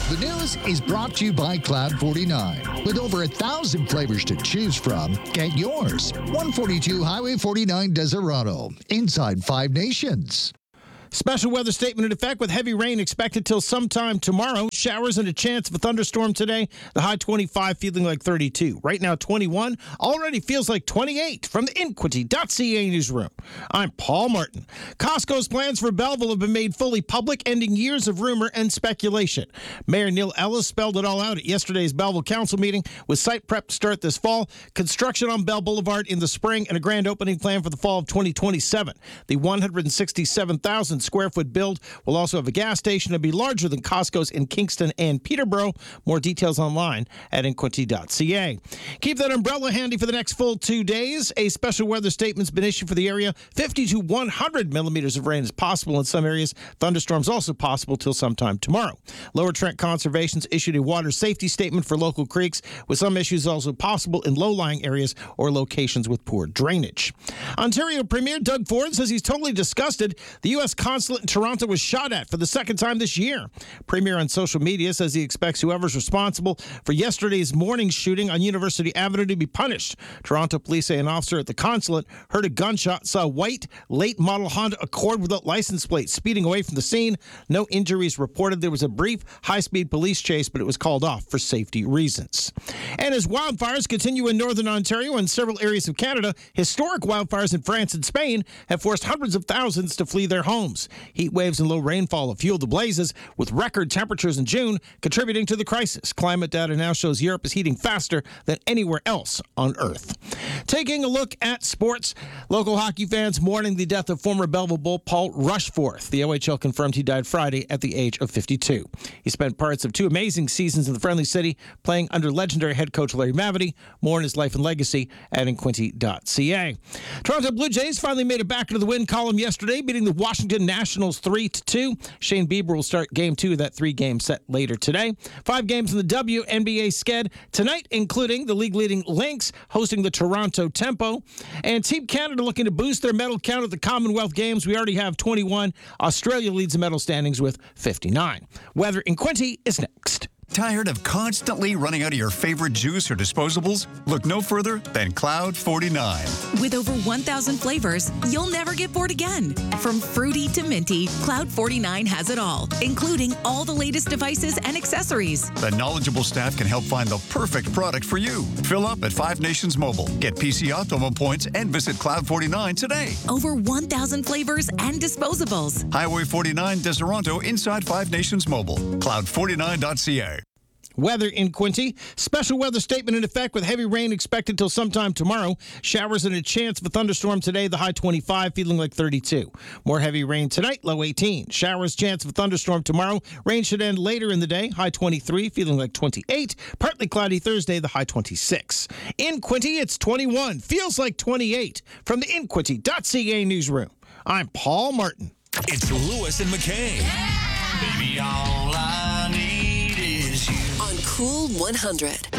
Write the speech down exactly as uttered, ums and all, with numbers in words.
The news is brought to you by Cloud forty-nine. With over a thousand flavors to choose from, get yours. one forty-two Highway forty-nine, Desirado, inside Five Nations. Special weather statement in effect with heavy rain expected till sometime tomorrow. Showers and a chance of a thunderstorm today. The high twenty-five, feeling like thirty-two. Right now, twenty-one. Already feels like twenty-eight. From the Inquity dot C A newsroom, I'm Paul Martin. Costco's plans for Belleville have been made fully public, ending years of rumor and speculation. Mayor Neil Ellis spelled it all out at yesterday's Belleville Council meeting, with site prep to start this fall, construction on Bell Boulevard in the spring, and a grand opening plan for the fall of twenty twenty-seven. The one hundred sixty-seven thousand square foot build will also have a gas station and be larger than Costco's in Kingston and Peterborough. More details online at Inquity dot C A. Keep that umbrella handy for the next full two days. A special weather statement's been issued for the area. fifty to one hundred millimeters of rain is possible in some areas. Thunderstorms also possible till sometime tomorrow. Lower Trent Conservation's issued a water safety statement for local creeks, with some issues also possible in low-lying areas or locations with poor drainage. Ontario Premier Doug Ford says he's totally disgusted the U S consulate in Toronto was shot at for the second time this year. Premier on social media says he expects whoever's responsible for yesterday's morning shooting on University Avenue to be punished. Toronto police say an officer at the consulate heard a gunshot, saw a white, late-model Honda Accord without license plate speeding away from the scene. No injuries reported. There was a brief high-speed police chase, but it was called off for safety reasons. And as wildfires continue in northern Ontario and several areas of Canada, historic wildfires in France and Spain have forced hundreds of thousands to flee their homes. Heat waves and low rainfall have fueled the blazes, with record temperatures in June contributing to the crisis. Climate data now shows Europe is heating faster than anywhere else on Earth. Taking a look at sports, local hockey fans mourning the death of former Belleville Bull Paul Rushforth. The O H L confirmed he died Friday at the age of fifty-two. He spent parts of two amazing seasons in the Friendly City, playing under legendary head coach Larry Mavety. More on his life and legacy at Inquity dot C A. Toronto Blue Jays finally made it back into the win column yesterday, beating the Washington Nationals three to two. Shane Bieber will start game two of that three-game set later today. Five games in the W N B A sked tonight, including the league-leading Lynx hosting the Toronto Tempo. And Team Canada looking to boost their medal count at the Commonwealth Games. We already have twenty-one. Australia leads the medal standings with fifty-nine. Weather in Quinty is next. Tired of constantly running out of your favorite juice or disposables? Look no further than Cloud forty-nine. With over one thousand flavors, you'll never get bored again. From fruity to minty, Cloud forty-nine has it all, including all the latest devices and accessories. The knowledgeable staff can help find the perfect product for you. Fill up at Five Nations Mobile. Get P C Optimum points and visit Cloud forty-nine today. Over one thousand flavors and disposables. Highway forty-nine, Desirado, inside Five Nations Mobile. Cloud forty-nine dot C A. Weather in Quinty. Special weather statement in effect with heavy rain expected till sometime tomorrow. Showers and a chance of a thunderstorm today. The high twenty-five, feeling like thirty-two. More heavy rain tonight, low eighteen. Showers, chance of a thunderstorm tomorrow. Rain should end later in the day. High twenty-three, feeling like twenty-eight. Partly cloudy Thursday, the high twenty-six. In Quinty, it's twenty-one. Feels like twenty-eight. From the Inquity dot C A newsroom, I'm Paul Martin. It's Lewis and McKay. Yeah! Baby, all I need is you. On Cool one hundred.